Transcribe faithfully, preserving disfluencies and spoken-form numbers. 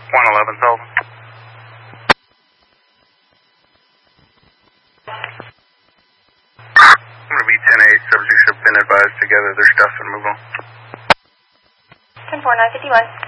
one eleven, Sullivan. I'm going to be ten eight. Subjects have been advised to gather their stuff and move on. ten four, nine fifty-one.